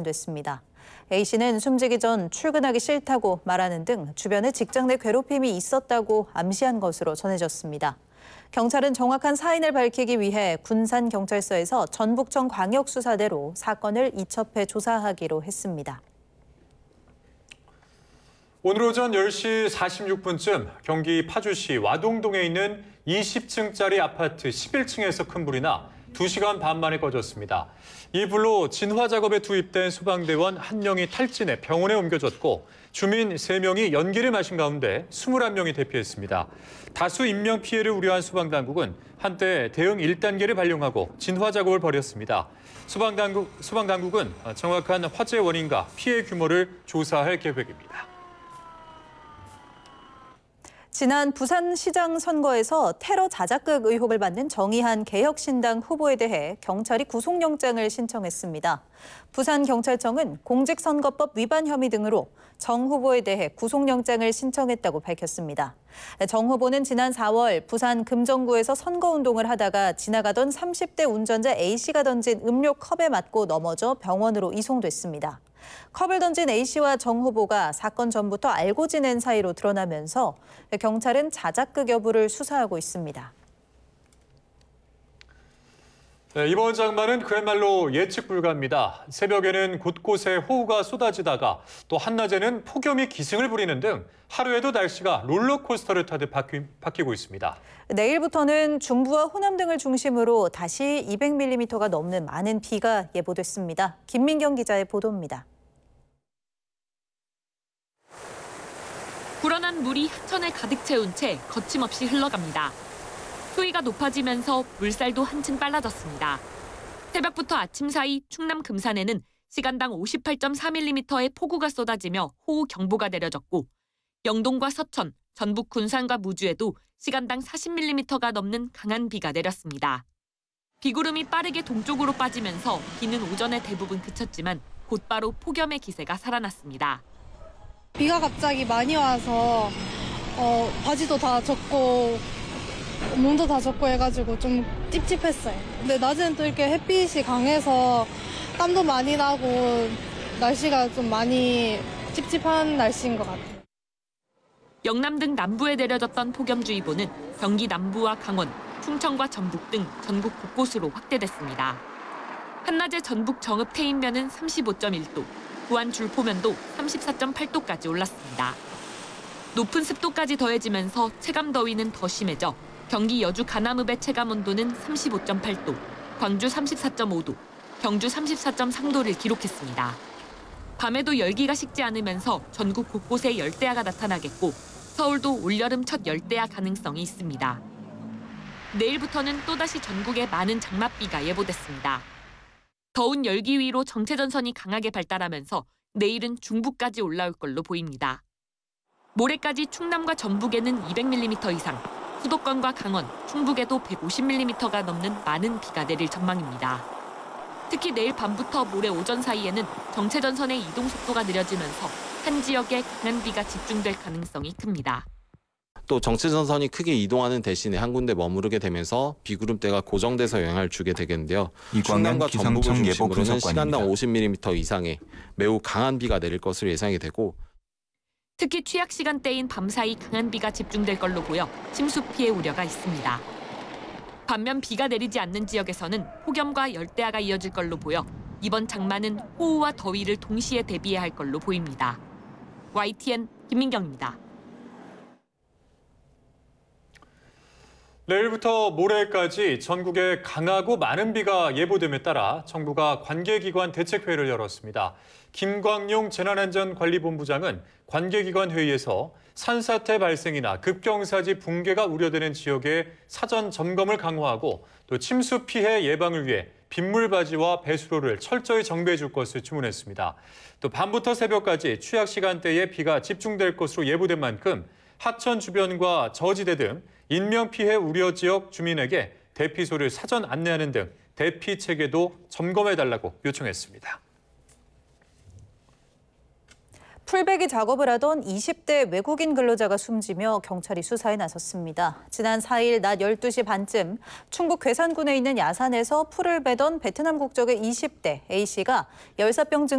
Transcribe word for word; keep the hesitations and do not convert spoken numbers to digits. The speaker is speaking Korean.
발견됐습니다. A씨는 숨지기 전 출근하기 싫다고 말하는 등 주변에 직장 내 괴롭힘이 있었다고 암시한 것으로 전해졌습니다. 경찰은 정확한 사인을 밝히기 위해 군산경찰서에서 전북청 광역수사대로 사건을 이첩해 조사하기로 했습니다. 오늘 오전 열 시 사십육 분쯤 경기 파주시 와동동에 있는 이십 층짜리 아파트 십일 층에서 큰 불이 나 두 시간 반 만에 꺼졌습니다. 이 불로 진화 작업에 투입된 소방대원 한 명이 탈진해 병원에 옮겨졌고 주민 세 명이 연기를 마신 가운데 이십일 명이 대피했습니다. 다수 인명 피해를 우려한 소방당국은 한때 대응 일 단계를 발령하고 진화 작업을 벌였습니다. 소방당국, 소방당국은 정확한 화재 원인과 피해 규모를 조사할 계획입니다. 지난 부산시장 선거에서 테러 자작극 의혹을 받는 정의한 개혁신당 후보에 대해 경찰이 구속영장을 신청했습니다. 부산경찰청은 공직선거법 위반 혐의 등으로 정 후보에 대해 구속영장을 신청했다고 밝혔습니다. 정 후보는 지난 사월 부산 금정구에서 선거운동을 하다가 지나가던 삼십 대 운전자 A씨가 던진 음료 컵에 맞고 넘어져 병원으로 이송됐습니다. 컵을 던진 A씨와 정 후보가 사건 전부터 알고 지낸 사이로 드러나면서 경찰은 자작극 여부를 수사하고 있습니다. 네, 이번 장마는 그야말로 예측 불가입니다. 새벽에는 곳곳에 호우가 쏟아지다가 또 한낮에는 폭염이 기승을 부리는 등 하루에도 날씨가 롤러코스터를 타듯 바뀌, 바뀌고 있습니다. 내일부터는 중부와 호남 등을 중심으로 다시 이백 밀리미터가 넘는 많은 비가 예보됐습니다. 김민경 기자의 보도입니다. 불어난 물이 하천을 가득 채운 채 거침없이 흘러갑니다. 수위가 높아지면서 물살도 한층 빨라졌습니다. 새벽부터 아침 사이 충남 금산에는 시간당 오십팔 점 사 밀리미터의 폭우가 쏟아지며 호우 경보가 내려졌고 영동과 서천, 전북 군산과 무주에도 시간당 사십 밀리미터가 넘는 강한 비가 내렸습니다. 비구름이 빠르게 동쪽으로 빠지면서 비는 오전에 대부분 그쳤지만 곧바로 폭염의 기세가 살아났습니다. 비가 갑자기 많이 와서 어, 바지도 다 젖고 몸도 다 젖고 해가지고 좀 찝찝했어요. 근데 낮에는 또 이렇게 햇빛이 강해서 땀도 많이 나고 날씨가 좀 많이 찝찝한 날씨인 것 같아요. 영남 등 남부에 내려졌던 폭염주의보는 경기 남부와 강원, 충청과 전북 등 전국 곳곳으로 확대됐습니다. 한낮에 전북 정읍 태인면은 삼십오 점 일 도, 부안 줄포면도 삼십사 점 팔 도까지 올랐습니다. 높은 습도까지 더해지면서 체감 더위는 더 심해져 경기 여주 가남읍의 체감 온도는 삼십오 점 팔 도, 광주 삼십사 점 오 도, 경주 삼십사 점 삼 도를 기록했습니다. 밤에도 열기가 식지 않으면서 전국 곳곳에 열대야가 나타나겠고 서울도 올여름 첫 열대야 가능성이 있습니다. 내일부터는 또다시 전국에 많은 장맛비가 예보됐습니다. 더운 열기위로 정체전선이 강하게 발달하면서 내일은 중부까지 올라올 걸로 보입니다. 모레까지 충남과 전북에는 이백 밀리미터 이상, 수도권과 강원, 충북에도 백오십 밀리미터가 넘는 많은 비가 내릴 전망입니다. 특히 내일 밤부터 모레 오전 사이에는 정체전선의 이동 속도가 느려지면서 한 지역에 강한 비가 집중될 가능성이 큽니다. 또 정체전선이 크게 이동하는 대신에 한 군데 머무르게 되면서 비구름대가 고정돼서 영향을 주게 되겠는데요. 충남과 전북을 중심으로는 시간당 오십 밀리미터 이상의 매우 강한 비가 내릴 것으로 예상이 되고 특히 취약 시간대인 밤사이 강한 비가 집중될 걸로 보여 침수 피해 우려가 있습니다. 반면 비가 내리지 않는 지역에서는 폭염과 열대야가 이어질 걸로 보여 이번 장마는 호우와 더위를 동시에 대비해야 할 걸로 보입니다. 와이티엔 김민경입니다. 내일부터 모레까지 전국에 강하고 많은 비가 예보됨에 따라 정부가 관계기관 대책회의를 열었습니다. 김광용 재난안전관리본부장은 관계기관 회의에서 산사태 발생이나 급경사지 붕괴가 우려되는 지역의 사전 점검을 강화하고 또 침수 피해 예방을 위해 빗물바지와 배수로를 철저히 정비해 줄 것을 주문했습니다. 또 밤부터 새벽까지 취약 시간대에 비가 집중될 것으로 예보된 만큼 하천 주변과 저지대 등 인명피해 우려 지역 주민에게 대피소를 사전 안내하는 등 대피 체계도 점검해달라고 요청했습니다. 풀베기 작업을 하던 이십 대 외국인 근로자가 숨지며 경찰이 수사에 나섰습니다. 지난 사 일 낮 열두 시 반쯤 충북 괴산군에 있는 야산에서 풀을 베던 베트남 국적의 이십 대 A씨가 열사병 증